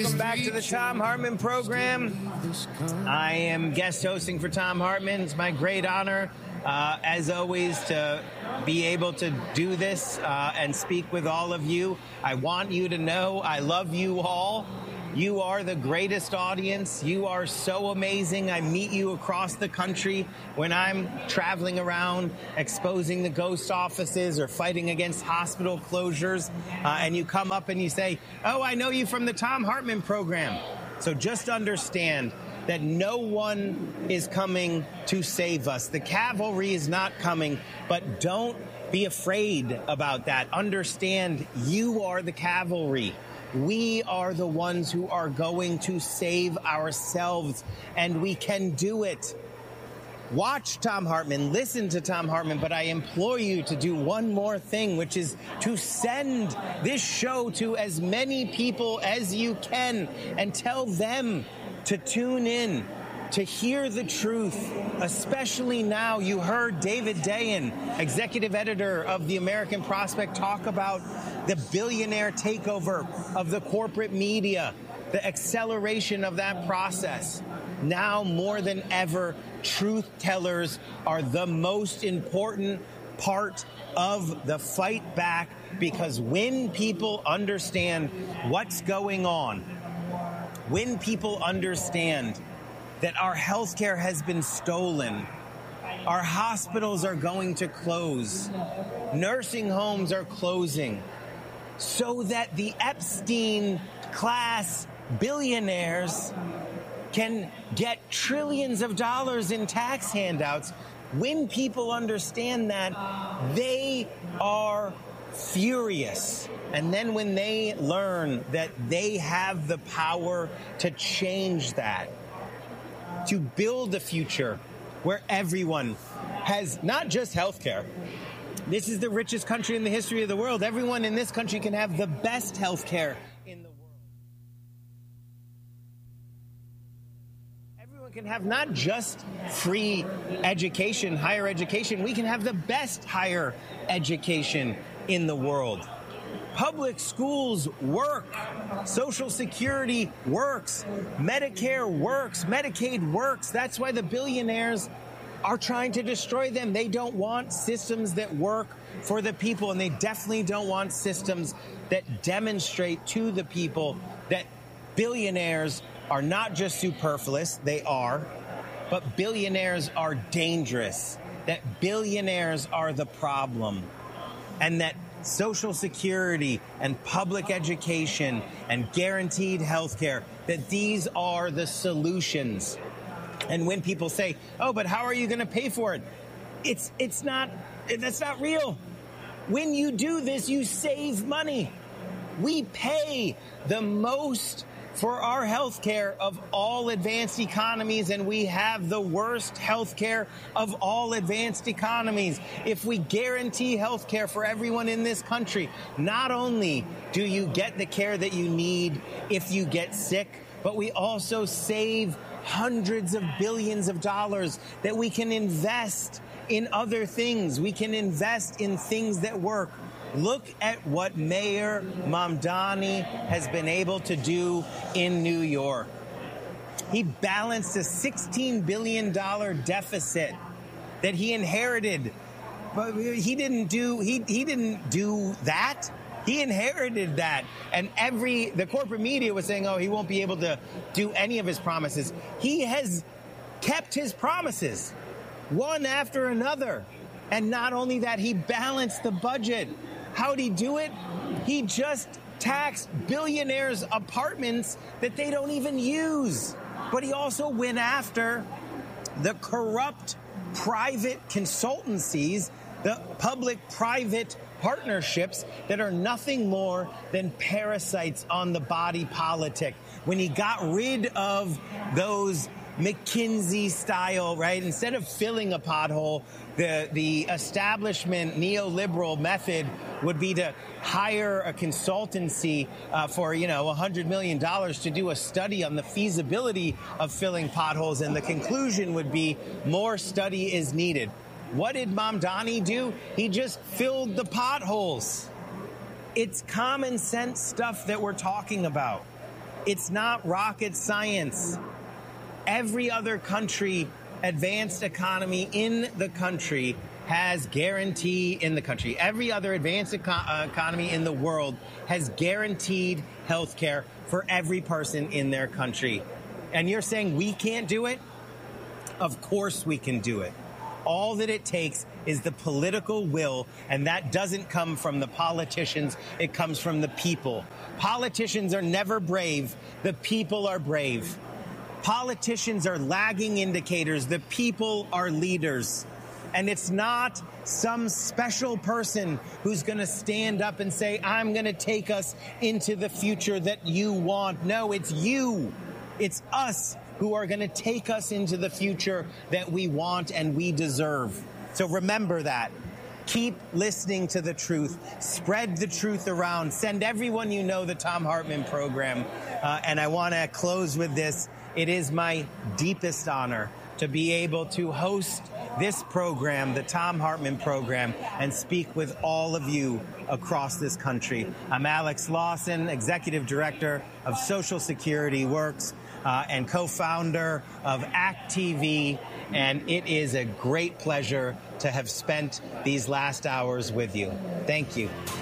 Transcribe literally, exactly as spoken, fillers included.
Back to the Thom Hartmann program. I am guest hosting for Thom Hartmann. It's my great honor, uh, as always, to be able to do this uh, and speak with all of you. I want you to know I love you all. You are the greatest audience. You are so amazing. I meet you across the country when I'm traveling around exposing the ghost offices or fighting against hospital closures. Uh, and you come up and you say, oh, I know you from the Thom Hartmann program. So just understand that no one is coming to save us. The cavalry is not coming, but don't be afraid about that. Understand you are the cavalry. We are the ones who are going to save ourselves, and we can do it. Watch Thom Hartmann, listen to Thom Hartmann, but I implore you to do one more thing, which is to send this show to as many people as you can and tell them to tune in, to hear the truth, especially now. You heard David Dayen, executive editor of the American Prospect, talk about the billionaire takeover of the corporate media, the acceleration of that process. Now more than ever, truth tellers are the most important part of the fight back, because when people understand what's going on, when people understand that our healthcare has been stolen, our hospitals are going to close, nursing homes are closing, so that the Epstein class billionaires can get trillions of dollars in tax handouts. When people understand that, they are furious. And then when they learn that they have the power to change that, to build a future where everyone has not just health care. This is the richest country in the history of the world. Everyone in this country can have the best health care in the world. Everyone can have not just free education, higher education. We can have the best higher education in the world. Public schools work. Social Security works. Medicare works. Medicaid works. That's why the billionaires are trying to destroy them. They don't want systems that work for the people, and they definitely don't want systems that demonstrate to the people that billionaires are not just superfluous. They are. But billionaires are dangerous. That billionaires are the problem. And that Social Security and public education and guaranteed health care, that these are the solutions. And when people say, oh, but how are you going to pay for it? It's it's not, that's not real. When you do this, you save money. We pay the most for our health care of all advanced economies, and we have the worst health care of all advanced economies. If we guarantee health care for everyone in this country, not only do you get the care that you need if you get sick, but we also save hundreds of billions of dollars that we can invest in other things. We can invest in things that work. Look at what Mayor Mamdani has been able to do in New York. He balanced a sixteen billion dollars deficit that he inherited. But he didn't do he he didn't do that. He inherited that. And every the corporate media was saying, oh, he won't be able to do any of his promises. He has kept his promises, one after another. And not only that, he balanced the budget. How'd he do it? He just taxed billionaires' apartments that they don't even use. But he also went after the corrupt private consultancies, the public-private partnerships that are nothing more than parasites on the body politic. When he got rid of those McKinsey style, right? Instead of filling a pothole, the, the establishment neoliberal method would be to hire a consultancy uh, for, you know, one hundred million dollars to do a study on the feasibility of filling potholes. And the conclusion would be more study is needed. What did Mamdani do? He just filled the potholes. It's common sense stuff that we're talking about. It's not rocket science. Every other country, advanced economy in the country, has guarantee in the country. Every other advanced eco- uh, economy in the world has guaranteed health care for every person in their country. And you're saying we can't do it? Of course we can do it. All that it takes is the political will, and that doesn't come from the politicians. It comes from the people. Politicians are never brave. The people are brave. Politicians are lagging indicators. The people are leaders. And it's not some special person who's going to stand up and say, I'm going to take us into the future that you want. No, it's you. It's us who are going to take us into the future that we want and we deserve. So remember that. Keep listening to the truth. Spread the truth around. Send everyone you know the Thom Hartmann program. Uh, and I want to close with this. It is my deepest honor to be able to host this program, the Thom Hartmann program, and speak with all of you across this country. I'm Alex Lawson, Executive Director of Social Security Works uh, and co-founder of ACT T V, and it is a great pleasure to have spent these last hours with you. Thank you.